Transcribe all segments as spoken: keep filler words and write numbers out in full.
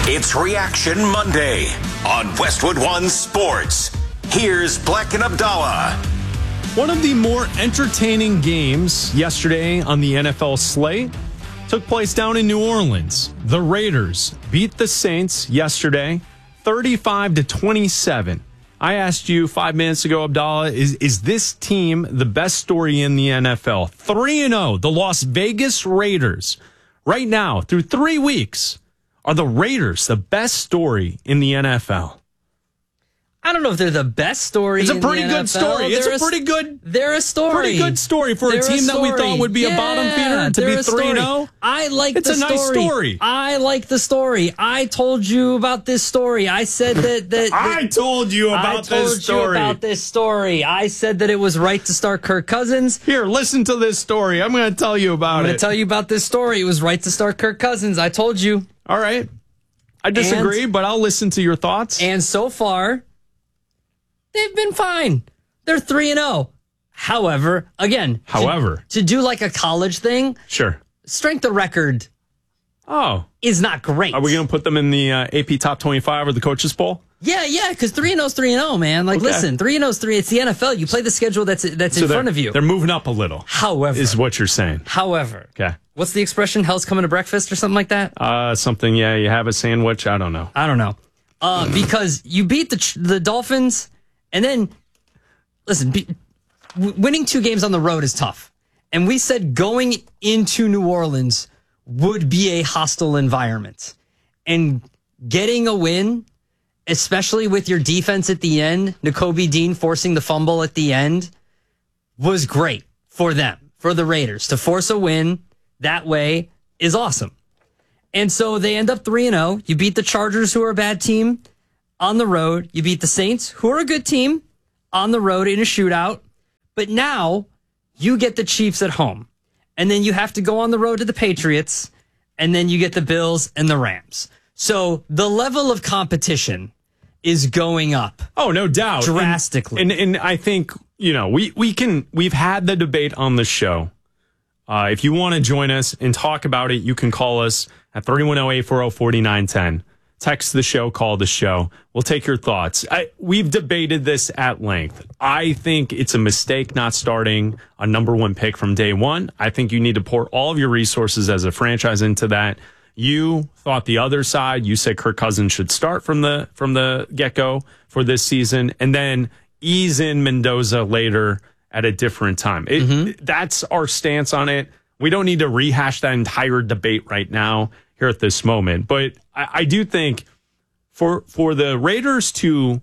It's Reaction Monday on Westwood One Sports. Here's Black and Abdallah. One of the more entertaining games yesterday on the N F L slate took place down in New Orleans. The Raiders beat the Saints yesterday, thirty-five to twenty-seven. I asked you five minutes ago, Abdallah, is, is this team the best story in the N F L? three and oh, the Las Vegas Raiders. Right now, through three weeks, are the Raiders the best story in the N F L? I don't know if they're the best story. It's a in pretty the good N F L. story. It's They're a pretty good. They're a story. Pretty good story for They're a team a that we thought would be yeah, a bottom feeder to be three and oh. I like it's the a story. nice story. I like the story. I told you about this story. I said that. that, that I told you about I told this story. you about this story. I said that it was right to start Kirk Cousins. Here, listen to this story. I'm going to tell you about I'm it. I'm going to tell you about this story. It was right to start Kirk Cousins. I told you. All right. I disagree, and, but I'll listen to your thoughts. And so far, they've been fine. They're three and oh. However, again, However. To, to do like a college thing, sure. Strength of record oh. is not great. Are we going to put them in the uh, A P Top twenty-five or the Coaches Poll? Yeah, yeah, because three and oh is three and oh, man. Like, okay. Listen, three and oh is three. It's the N F L. You play the schedule that's that's so in front of you. They're moving up a little. However. Is what you're saying. However. Okay. What's the expression? Hell's coming to breakfast or something like that? Uh, something, yeah. You have a sandwich. I don't know. I don't know. Uh, because you beat the the Dolphins, and then, listen, be, w- winning two games on the road is tough. And we said going into New Orleans would be a hostile environment. And getting a win, especially with your defense at the end, Nakobe Dean forcing the fumble at the end, was great for them, for the Raiders. To force a win that way is awesome. And so they end up three and oh. You beat the Chargers, who are a bad team, on the road. You beat the Saints, who are a good team, on the road in a shootout. But now you get the Chiefs at home. And then you have to go on the road to the Patriots. And then you get the Bills and the Rams. So the level of competition is going up. Oh, no doubt. Drastically. And, and, and I think, you know, we, we can, we've had the debate on the show. Uh, if you want to join us and talk about it, you can call us at three one zero, eight four zero, four nine one zero. Text the show, call the show. We'll take your thoughts. I, we've debated this at length. I think it's a mistake not starting a number one pick from day one. I think you need to pour all of your resources as a franchise into that. You thought the other side. You said Kirk Cousins should start from the from the get-go for this season, and then ease in Mendoza later at a different time. It, mm-hmm. That's our stance on it. We don't need to rehash that entire debate right now here at this moment. But I, I do think for for the Raiders to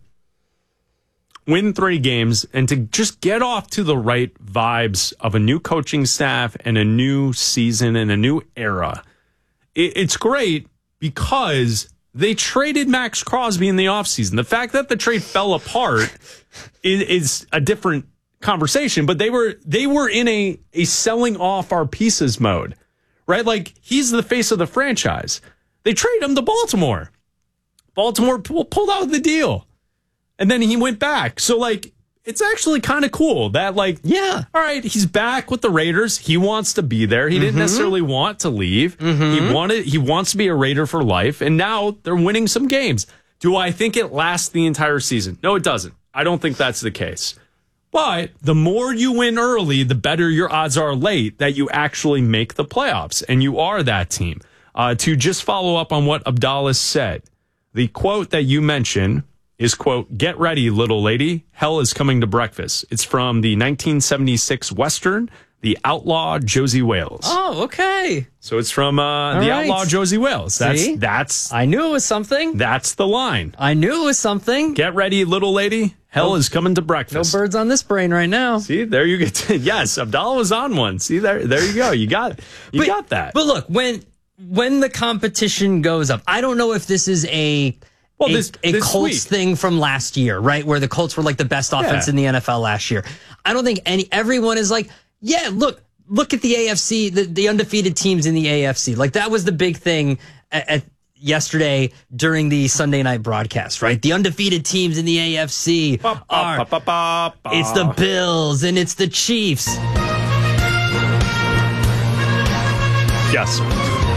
win three games and to just get off to the right vibes of a new coaching staff and a new season and a new era, it, it's great because they traded Max Crosby in the offseason. The fact that the trade fell apart is, is a different conversation, but they were they were in a, a selling off our pieces mode, right? Like, he's the face of the franchise. They traded him to Baltimore. Baltimore pull, pulled out the deal, and then he went back. So, like, it's actually kind of cool that, like, yeah, all right, he's back with the Raiders. He wants to be there. He mm-hmm. didn't necessarily want to leave. Mm-hmm. He wanted he wants to be a Raider for life, and now they're winning some games. Do I think it lasts the entire season? No, it doesn't. I don't think that's the case. But the more you win early, the better your odds are late that you actually make the playoffs, and you are that team. Uh, to just follow up on what Abdallah said, the quote that you mentioned is, quote, "Get ready, little lady. Hell is coming to breakfast." It's from the nineteen seventy-six Western, The Outlaw Josie Wales. Oh, okay. So it's from uh, The right. Outlaw Josie Wales. That's See? that's. I knew it was something. That's the line. I knew it was something. Get ready, little lady. Hell no, is coming to breakfast. No birds on this brain right now. See, there you get. To, yes, Abdallah was on one. See, there, there you go. You got, you but, got that. But look, when when the competition goes up, I don't know if this is a well, a, this, a this Colts week. thing from last year, right? Where the Colts were like the best offense yeah. in the N F L last year. I don't think any everyone is like, yeah, look, look at the A F C, the, the undefeated teams in the A F C. Like, that was the big thing at, at yesterday during the Sunday night broadcast, right? The undefeated teams in the A F C are, ba, ba, ba, ba. It's the Bills and it's the Chiefs. Yes. And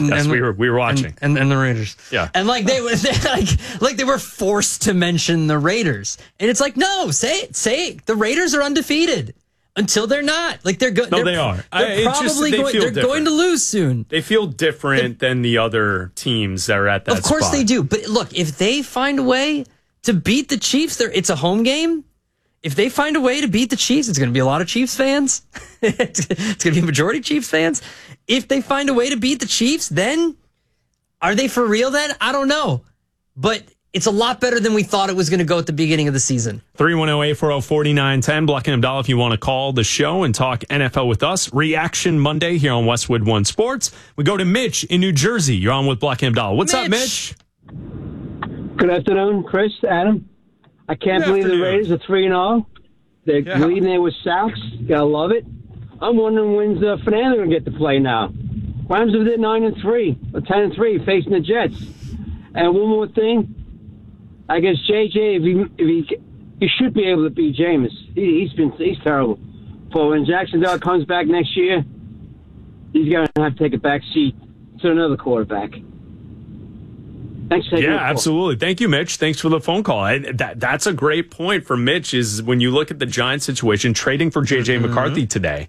and, yes, and we were we were watching, and, and, and the Raiders. Yeah, and like they were they, like like they were forced to mention the Raiders, and it's like no, say it, say it. The Raiders are undefeated until they're not. Like they're good. No, they are. They're I, probably just, they going. They're different. going to lose soon. They feel different than the other teams that are at that. Of course spot. they do. But look, if they find a way to beat the Chiefs, there it's a home game. If they find a way to beat the Chiefs, it's going to be a lot of Chiefs fans. it's, it's going to be a majority Chiefs fans. If they find a way to beat the Chiefs, then are they for real then? I don't know. But it's a lot better than we thought it was going to go at the beginning of the season. three one zero, eight four zero, four nine one zero. Black and Abdallah, if you want to call the show and talk N F L with us. Reaction Monday here on Westwood One Sports. We go to Mitch in New Jersey. You're on with Black and Abdallah. What's Mitch. up, Mitch? Good afternoon, Chris, Adam. I can't Good believe afternoon. the Raiders are three and zero. They're Yeah. leading there with Souths. Gotta love it. I'm wondering when's uh, Fernando gonna get to play now. Rams are there nine and three or ten and three, facing the Jets. And one more thing, I guess J J, if he if he he should be able to beat Jameis. He, he's been he's terrible. But when Jacksonville comes back next year, he's gonna have to take a back seat to another quarterback. Thanks for taking Yeah, the call. absolutely. Thank you, Mitch. Thanks for the phone call. I, that That's a great point for Mitch is when you look at the Giants situation, trading for J J. Mm-hmm. McCarthy today.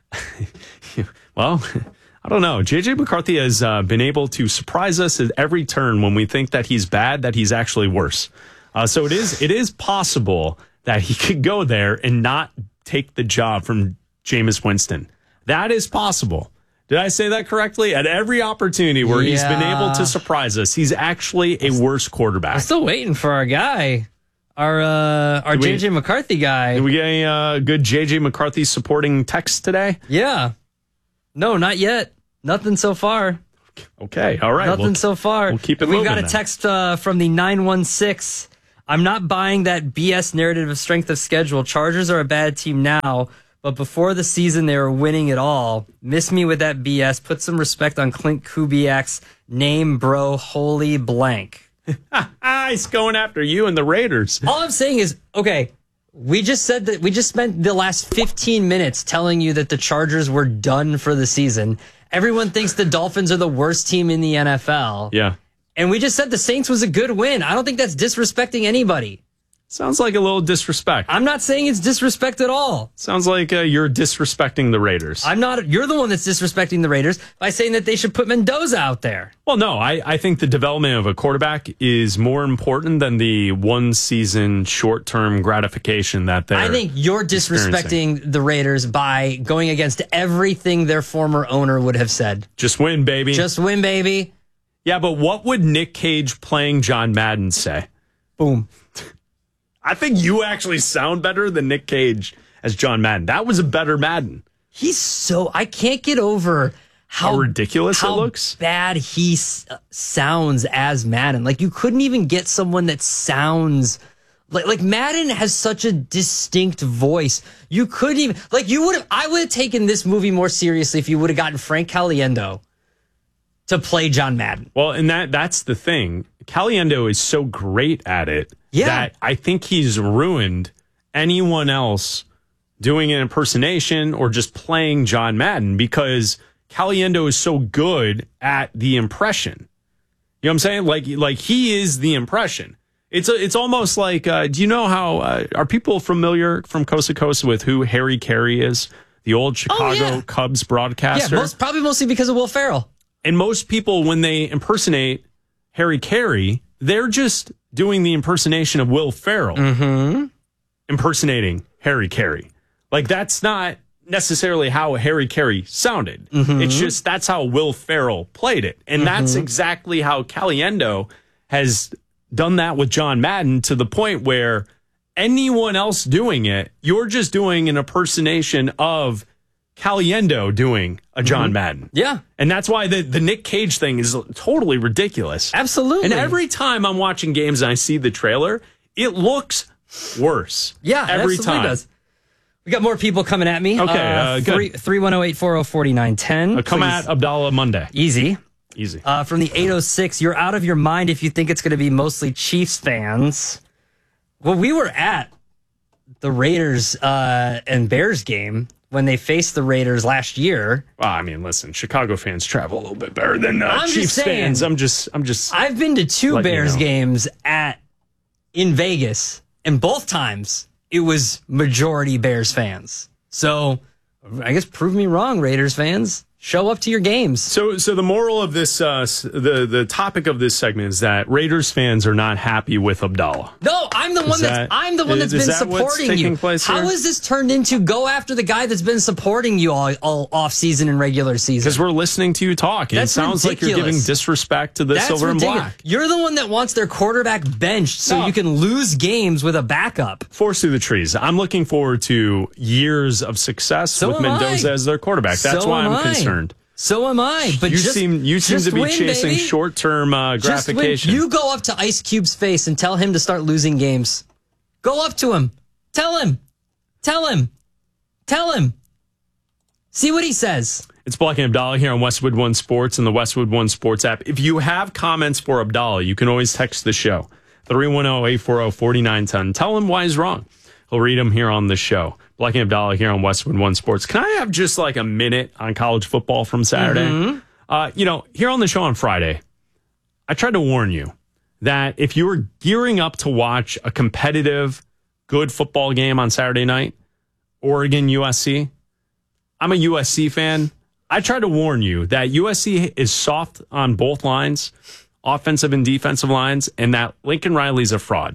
Well, I don't know. J J. McCarthy has uh, been able to surprise us at every turn when we think that he's bad, that he's actually worse. Uh, so it is it is possible that he could go there and not take the job from Jameis Winston. That is possible. Did I say that correctly? At every opportunity where he's been Yeah. able to surprise us, he's actually a worse quarterback. I'm still waiting for our guy, our uh, our we- J J McCarthy guy. Did we get a uh, good J J McCarthy supporting text today? Yeah. No, not yet. Nothing so far. Okay, all right. Nothing We'll- so far. we'll keep it We've moving got a then. text uh, from the nine one six. I'm not buying that B S narrative of strength of schedule. Chargers are a bad team now, but before the season they were winning it all. Miss me with that B S. Put some respect on Clint Kubiak's name, bro. Holy blank. Ah, he's going after you and the Raiders. All I'm saying is, okay, we just said that we just spent the last fifteen minutes telling you that the Chargers were done for the season. Everyone thinks the Dolphins are the worst team in the N F L. Yeah. And we just said the Saints was a good win. I don't think that's disrespecting anybody. Sounds like a little disrespect. I'm not saying it's disrespect at all. Sounds like uh, you're disrespecting the Raiders. I'm not. You're the one that's disrespecting the Raiders by saying that they should put Mendoza out there. Well, no, I, I think the development of a quarterback is more important than the one season short term gratification that they're I think you're disrespecting the Raiders by going against everything their former owner would have said. Just win, baby. Just win, baby. Yeah, but what would Nick Cage playing John Madden say? Boom. I think you actually sound better than Nick Cage as John Madden. That was a better Madden. He's so. I can't get over how, How ridiculous it how looks. bad he s- sounds as Madden. Like you couldn't even get someone that sounds like like Madden has such a distinct voice. You couldn't even like you would have. I would have taken this movie more seriously if you would have gotten Frank Caliendo to play John Madden. Well, and that that's the thing. Caliendo is so great at it Yeah. that I think he's ruined anyone else doing an impersonation or just playing John Madden because Caliendo is so good at the impression. You know what I'm saying? Like, like he is the impression. It's a, it's almost like, uh, do you know how, uh, are people familiar from coast to coast with who Harry Carey is? The old Chicago yeah. Cubs Yeah, broadcaster. most, probably mostly because of Will Ferrell. And most people, when they impersonate Harry Carey, they're just doing the impersonation of Will Ferrell, Mm-hmm. impersonating Harry Carey. Like, that's not necessarily how Harry Carey sounded. It's just that's how Will Ferrell played it. And that's exactly how Caliendo has done that with John Madden to the point where anyone else doing it, you're just doing an impersonation of Caliendo doing a John Madden. Yeah, And that's why the, the Nick Cage thing is totally ridiculous. absolutely. And every time I'm watching games and I see the trailer, it looks worse. Yeah, it every absolutely time. does. We got more people coming at me. Okay, uh, good. three one zero eight four zero four nine one zero. Uh, come at Abdallah Monday. Easy. Easy. Uh, from the eight oh six, you're out of your mind if you think it's going to be mostly Chiefs fans. Well, we were at the Raiders uh, and Bears game when they faced the Raiders last year. Well, I mean, listen, Chicago fans travel a little bit better than uh, I'm just Chiefs saying, fans. I'm just, I'm just. I've been to two letting you Bears know. games at in Vegas, and both times it was majority Bears fans. So I guess prove me wrong, Raiders fans. Show up to your games. So, so the moral of this, uh, s- the the topic of this segment is that Raiders fans are not happy with Abdallah. No, I'm the one that's that- I'm the one that's is been that what's supporting taking you. place How here? is this turned into go after the guy that's been supporting you all, all off season and regular season? Because we're listening to you talk, and That's it sounds like you're ridiculous. giving disrespect to the That's silver ridiculous. and black. You're the one that wants their quarterback benched so No. you can lose games with a backup. Force through the trees. I'm looking forward to years of success So with am Mendoza I. as their quarterback. That's So why am I'm I. concerned. So am I. But You just, seem you seem just to be win, chasing baby. short-term uh, Just win. gratification. You go up to Ice Cube's face and tell him to start losing games. Go up to him. Tell him. Tell him. Tell him. See what he says. It's Black and Abdallah here on Westwood One Sports and the Westwood One Sports app. If you have comments for Abdallah, you can always text the show. three one zero, eight four zero, four nine one zero. Tell him why he's wrong. He'll read them here on the show. Black and Abdallah here on Westwood One Sports. Can I have just like a minute on college football from Saturday? Mm-hmm. Uh, you know, here on the show on Friday, I tried to warn you that if you were gearing up to watch a competitive, good football game on Saturday night, Oregon U S C, I'm a U S C fan. I tried to warn you that U S C is soft on both lines, offensive and defensive lines, and that Lincoln Riley's a fraud.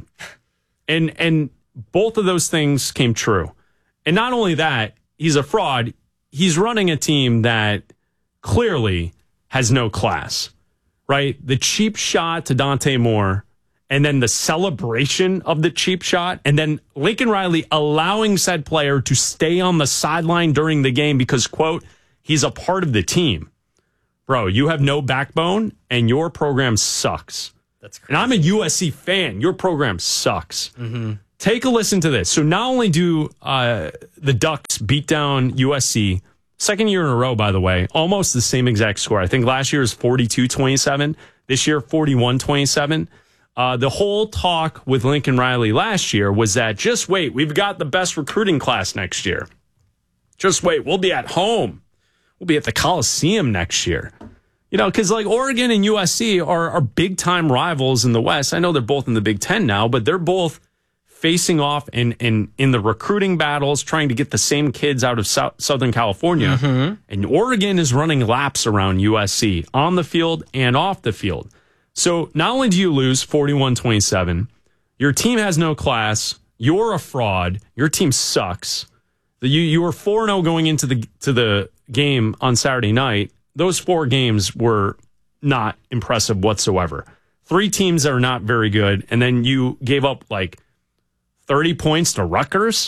And and both of those things came true. And not only that, he's a fraud, he's running a team that clearly has no class, right? The cheap shot to Dante Moore, and then the celebration of the cheap shot, and then Lincoln Riley allowing said player to stay on the sideline during the game because, quote, he's a part of the team. Bro, you have no backbone, and your program sucks. That's crazy. And I'm a U S C fan. Your program sucks. Mm-hmm. Take a listen to this. So not only do uh, the Ducks beat down U S C, second year in a row, by the way, almost the same exact score. I think last year was forty-two twenty-seven. This year, forty-one twenty-seven. Uh, the whole talk with Lincoln Riley last year was that, just wait, we've got the best recruiting class next year. Just wait, we'll be at home. We'll be at the Coliseum next year. You know, because like Oregon and U S C are, are big-time rivals in the West. I know they're both in the Big Ten now, but they're both facing off in, in, in the recruiting battles, trying to get the same kids out of South, Southern California. Mm-hmm. And Oregon is running laps around U S C on the field and off the field. So not only do you lose forty-one twenty-seven, your team has no class, you're a fraud, your team sucks. You you were four and oh going into the to the game on Saturday night. Those four games were not impressive whatsoever. Three teams that are not very good, and then you gave up like thirty points to Rutgers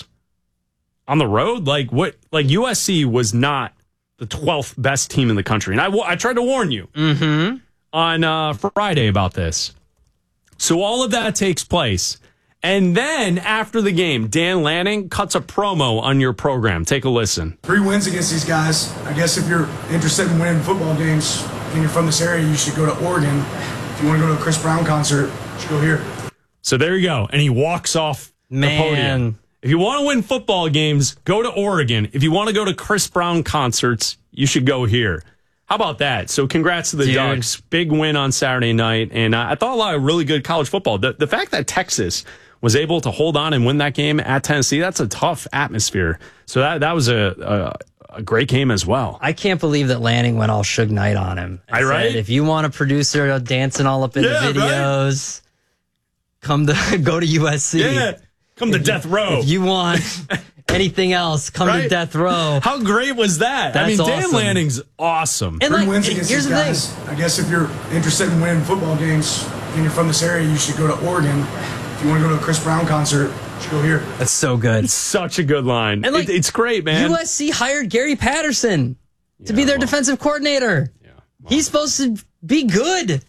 on the road. Like what? Like U S C was not the twelfth best team in the country, and I I tried to warn you Mm-hmm. on uh, Friday about this. So all of that takes place. And then after the game, Dan Lanning cuts a promo on your program. Take a listen. Three wins against these guys. I guess if you're interested in winning football games and you're from this area, you should go to Oregon. If you want to go to a Chris Brown concert, you should go here. So there you go. And he walks off the Man. podium. If you want to win football games, go to Oregon. If you want to go to Chris Brown concerts, you should go here. How about that? So congrats to the Dude. Ducks. Big win on Saturday night. And uh, I thought a lot of really good college football. The, the fact that Texas was able to hold on and win that game at Tennessee, that's a tough atmosphere. So that that was a, a, a great game as well. I can't believe that Lanning went all Suge Knight on him. and I right? said, if you want a producer dancing all up in Yeah, the videos, come to go to U S C. Yeah. Come to death row. If you want anything else, come Right? to death row. How great was that? I That's mean, Dan awesome. Lanning's awesome. And Three like, wins against here's these the thing. guys. I guess if you're interested in winning football games and you're from this area, you should go to Oregon. If you want to go to a Chris Brown concert, you should go here. That's so good. Such a good line. And, like, It- it's great, man. U S C hired Gary Patterson to be their well. defensive coordinator. Yeah, He's supposed to be good.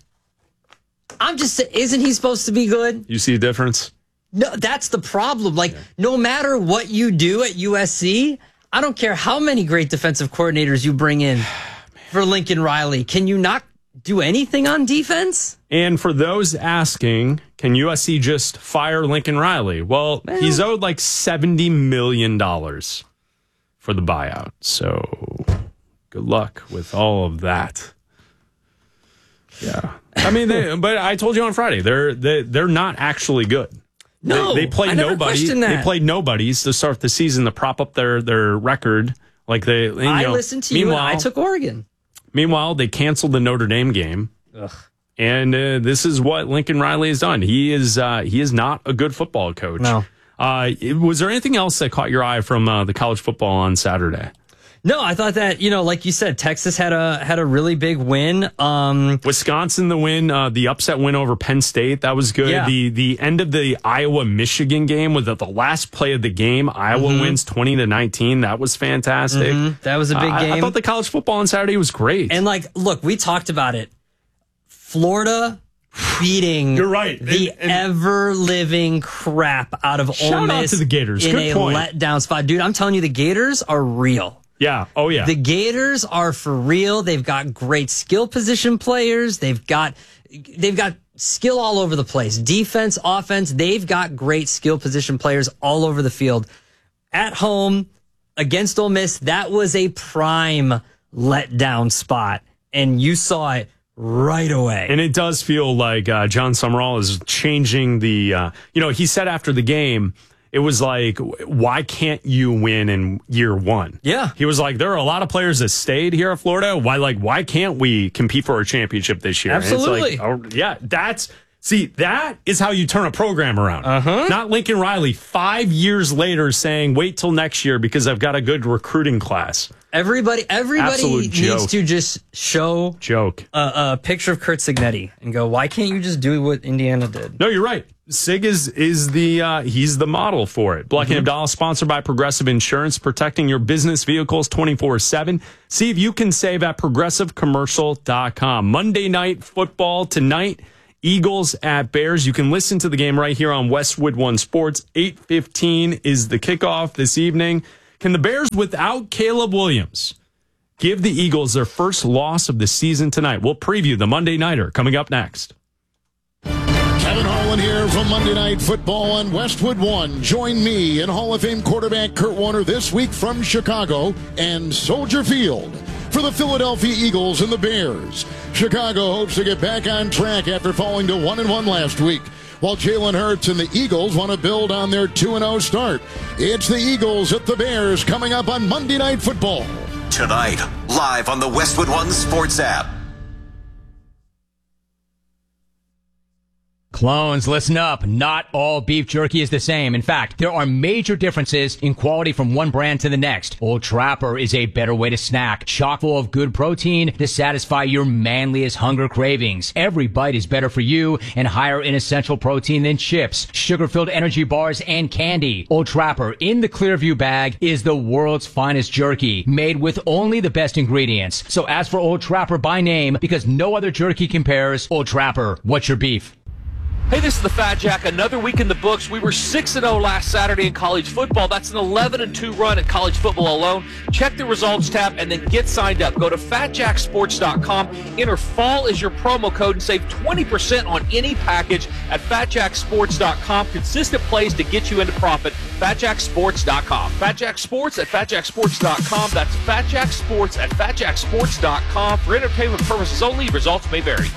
I'm just saying, isn't he supposed to be good? You see a difference? No, that's the problem. Like, no matter what you do at U S C, I don't care how many great defensive coordinators you bring in for Lincoln Riley. Can you not do anything on defense? And for those asking, can U S C just fire Lincoln Riley? Well, Well- he's owed like seventy million dollars for the buyout. So good luck with all of that. Yeah. I mean, they, but I told you on Friday, they're they, they're not actually good. No, they, they play I never nobody. questioned that. They played nobodies to start the season to prop up their their record. Like they, you I know, listened to you and I took Oregon. Meanwhile, they canceled the Notre Dame game. Ugh. And uh, this is what Lincoln Riley has done. He is uh, he is not a good football coach. No. Uh, was there anything else that caught your eye from uh, the college football on Saturday? No, I thought that, you know, like you said, Texas had a had a really big win. Um, Wisconsin, the win, uh, the upset win over Penn State, that was good. Yeah. The the end of the Iowa-Michigan game was at the last play of the game. Iowa Mm-hmm. wins twenty to nineteen. That was fantastic. Mhm. That was a big Uh, I- game. I thought the college football on Saturday was great. And like, look, we talked about it. Florida beating You're right. the And- and- ever living crap out of Ole Shout out Miss to the Gators. in Good a point. letdown spot. Dude, I'm telling you, the Gators are real. yeah. Oh, yeah. The Gators are for real. They've got great skill position players. They've got they've got skill all over the place. Defense, offense, they've got great skill position players all over the field. At home against Ole Miss, that was a prime letdown spot, and you saw it right away. And it does feel like uh, John Summerall is changing the, uh, you know, he said after the game, it was like, why can't you win in year one? Yeah. He was like, there are a lot of players that stayed here at Florida. Why, like, why can't we compete for a championship this year? And it's Absolutely. like, oh, yeah, that's, see, that is how you turn a program around. Uh-huh. Not Lincoln Riley five years later saying, wait till next year because I've got a good recruiting class. Everybody, everybody Absolute needs joke. to just show Joke. a, a picture of Kurt Signetti and go, why can't you just do what Indiana did? No, you're right. Sig is is the uh, he's the model for it. Black and Abdallah, sponsored by Progressive Insurance, protecting your business vehicles twenty-four seven. See if you can save at progressive commercial dot com. Monday night football tonight. Eagles at Bears. You can listen to the game right here on Westwood One Sports. eight fifteen is the kickoff this evening. Can the Bears, without Caleb Williams, give the Eagles their first loss of the season tonight? We'll preview the Monday Nighter coming up next. Kevin Harlan here from Monday Night Football on Westwood One. Join me and Hall of Fame quarterback Kurt Warner this week from Chicago and Soldier Field for the Philadelphia Eagles and the Bears. Chicago hopes to get back on track after falling to one and one last week, while Jalen Hurts and the Eagles want to build on their two and oh start. It's the Eagles at the Bears coming up on Monday Night Football. Tonight, live on the Westwood One Sports app. Clones, listen up. Not all beef jerky is the same. In fact, there are major differences in quality from one brand to the next. Old Trapper is a better way to snack, chock full of good protein to satisfy your manliest hunger cravings. Every bite is better for you and higher in essential protein than chips, sugar-filled energy bars, and candy. Old Trapper in the Clearview bag is the world's finest jerky, made with only the best ingredients. So ask for Old Trapper by name because no other jerky compares. Old Trapper, what's your beef? Hey, this is the Fat Jack. Another week in the books. We were six and oh last Saturday in college football. That's an eleven and two run in college football alone. Check the results tab and then get signed up. Go to fat jack sports dot com. Enter fall as your promo code and save twenty percent on any package at fat jack sports dot com. Consistent plays to get you into profit. fat jack sports dot com. Fat Jack Sports at fat jack sports dot com. That's Fat Jack Sports at fat jack sports dot com. For entertainment purposes only, results may vary.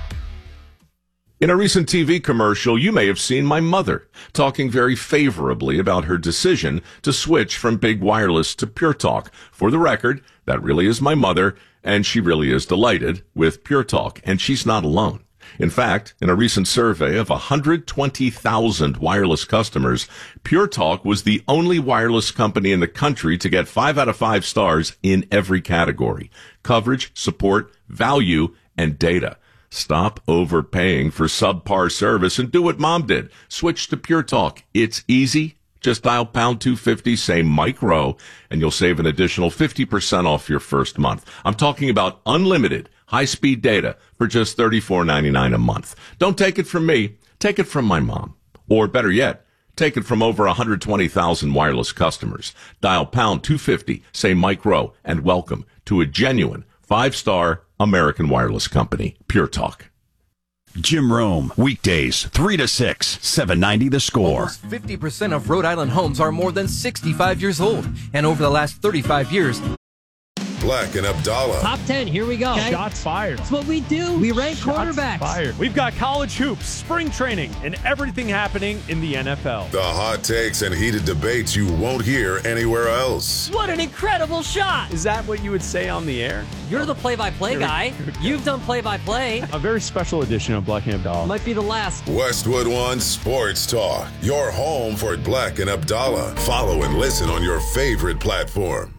In a recent T V commercial, you may have seen my mother talking very favorably about her decision to switch from big wireless to Pure Talk. For the record, that really is my mother, and she really is delighted with Pure Talk, and she's not alone. In fact, in a recent survey of one hundred twenty thousand wireless customers, Pure Talk was the only wireless company in the country to get five out of five stars in every category: coverage, support, value, and data. Stop overpaying for subpar service and do what Mom did. Switch to Pure Talk. It's easy. Just dial pound two fifty, say Mike Rowe, and you'll save an additional fifty percent off your first month. I'm talking about unlimited high-speed data for just thirty-four ninety-nine a month. Don't take it from me. Take it from my mom. Or better yet, take it from over one hundred twenty thousand wireless customers. Dial pound two fifty, say Mike Rowe, and welcome to a genuine five-star American wireless company, Pure Talk. Jim Rome, weekdays, three to six, seven ninety The Score. Almost fifty percent of Rhode Island homes are more than sixty-five years old. And over the last thirty-five years, Black and Abdallah. Top ten, here we go. Shots fired. That's what we do. We rank Shots quarterbacks. fired. We've got college hoops, spring training, and everything happening in the N F L. The hot takes and heated debates you won't hear anywhere else. What an incredible shot. Is that what you would say on the air? You're the play-by-play guy. You've done play-by-play. A very special edition of Black and Abdallah. Might be the last. Westwood One Sports Talk. Your home for Black and Abdallah. Follow and listen on your favorite platform.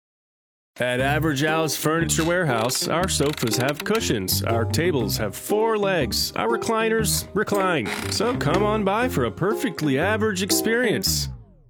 At Average Al's Furniture Warehouse, our sofas have cushions, our tables have four legs, our recliners recline. So come on by for a perfectly average experience.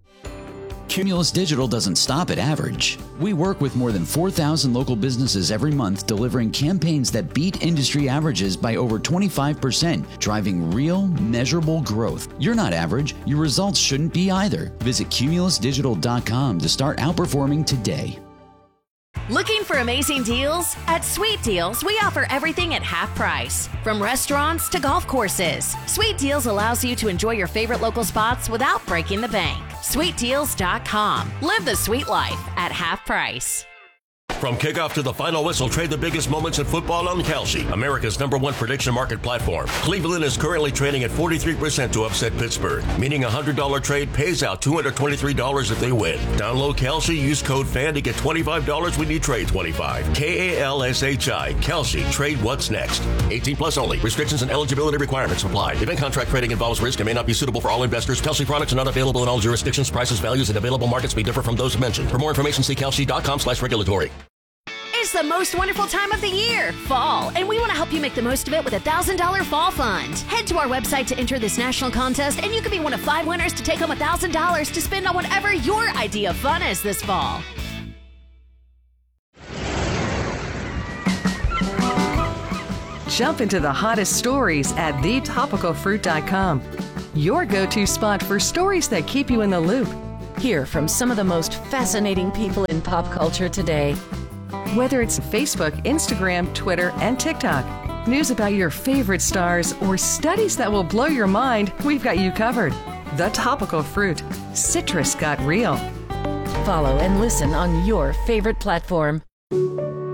Cumulus Digital doesn't stop at average. We work with more than four thousand local businesses every month, delivering campaigns that beat industry averages by over twenty-five percent, driving real, measurable growth. You're not average. Your results shouldn't be either. Visit cumulus digital dot com to start outperforming today. Looking for amazing deals? At Sweet Deals, we offer everything at half price. From restaurants to golf courses, Sweet Deals allows you to enjoy your favorite local spots without breaking the bank. sweet deals dot com. Live the sweet life at half price. From kickoff to the final whistle, trade the biggest moments in football on Kalshi, America's number one prediction market platform. Cleveland is currently trading at forty-three percent to upset Pittsburgh, meaning a one hundred dollars trade pays out two hundred twenty-three dollars if they win. Download Kalshi, use code FAN to get twenty-five dollars when you trade twenty-five. K A L S H I, Kalshi, trade what's next. eighteen plus only. Restrictions and eligibility requirements apply. Event contract trading involves risk and may not be suitable for all investors. Kalshi products are not available in all jurisdictions. Prices, values, and available markets may differ from those mentioned. For more information, see kalshi dot com slash regulatory. It's the most wonderful time of the year, fall, and we want to help you make the most of it with a one thousand dollars Fall Fund. Head to our website to enter this national contest, and you could be one of five winners to take home one thousand dollars to spend on whatever your idea of fun is this fall. Jump into the hottest stories at the topical fruit dot com. Your go-to spot for stories that keep you in the loop. Hear from some of the most fascinating people in pop culture today. Whether it's Facebook, Instagram, Twitter, and TikTok, news about your favorite stars, or studies that will blow your mind, we've got you covered. The Topical Fruit. Citrus got real. Follow and listen on your favorite platform.